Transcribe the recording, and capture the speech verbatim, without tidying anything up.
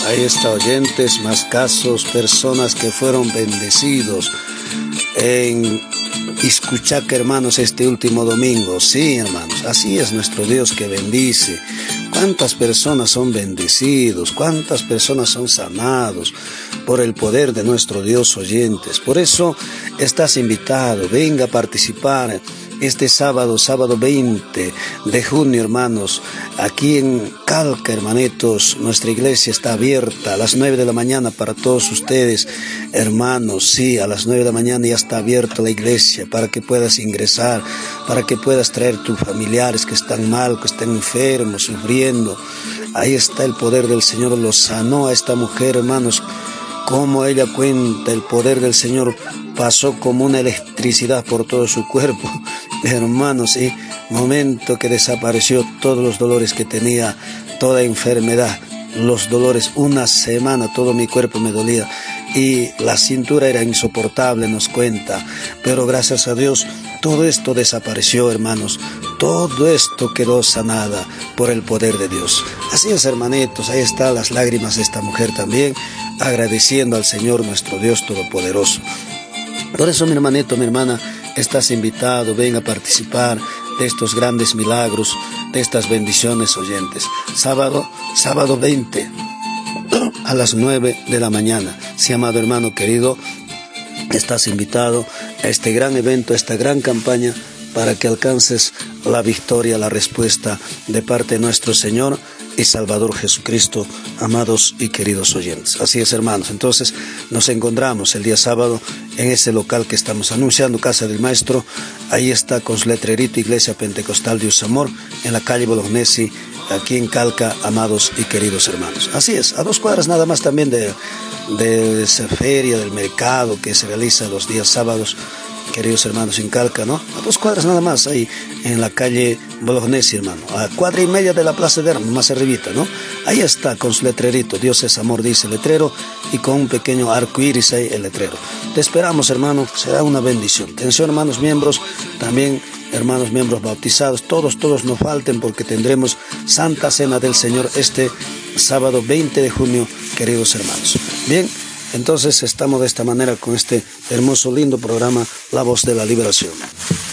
Ahí está, oyentes, más casos, personas que fueron bendecidos en Ixcuchaca, hermanos, este último domingo. Sí, hermanos, así es nuestro Dios que bendice. ¿Cuántas personas son bendecidos? ¿Cuántas personas son sanados por el poder de nuestro Dios, oyentes? Por eso estás invitado, venga a participar este sábado, sábado veinte de junio, hermanos, aquí en Calca, hermanitos. Nuestra iglesia está abierta a las nueve de la mañana para todos ustedes, hermanos. Sí, a las nueve de la mañana ya está abierta la iglesia para que puedas ingresar, para que puedas traer tus familiares que están mal, que están enfermos, sufriendo. Ahí está el poder del Señor. Lo sanó a esta mujer, hermanos. Como ella cuenta, el poder del Señor pasó como una electricidad por todo su cuerpo, hermanos, y momento que desapareció todos los dolores que tenía, toda enfermedad, los dolores, una semana todo mi cuerpo me dolía y la cintura era insoportable, nos cuenta, pero gracias a Dios todo esto desapareció, hermanos, todo esto quedó sanada por el poder de Dios. Así es, hermanitos, ahí están las lágrimas de esta mujer también, agradeciendo al Señor nuestro Dios Todopoderoso. Por eso, mi hermanito, mi hermana, estás invitado, ven a participar de estos grandes milagros, de estas bendiciones, oyentes. Sábado, sábado veinte, a las nueve de la mañana. Sí, amado hermano querido, estás invitado a este gran evento, a esta gran campaña, para que alcances la victoria, la respuesta de parte de nuestro Señor y Salvador Jesucristo, amados y queridos oyentes. Así es, hermanos. Entonces nos encontramos el día sábado en ese local que estamos anunciando, Casa del Maestro. Ahí está con su letrerito, Iglesia Pentecostal de Usamor, en la calle Bolognesi, aquí en Calca, amados y queridos hermanos. Así es, a dos cuadras nada más también de, de esa feria, del mercado que se realiza los días sábados, queridos hermanos, en Calca, ¿no? A dos cuadras nada más, ahí en la calle Bolognesi, hermano, a cuadra y media de la Plaza de Armas, más arribita, ¿no? Ahí está con su letrerito, Dios es amor, dice el letrero, y con un pequeño arco iris ahí el letrero. Te esperamos, hermano, será una bendición. Atención, hermanos miembros, también hermanos miembros bautizados, todos, todos no falten, porque tendremos Santa Cena del Señor este sábado veinte de junio, queridos hermanos. Bien, entonces estamos de esta manera con este hermoso, lindo programa, La Voz de la Liberación.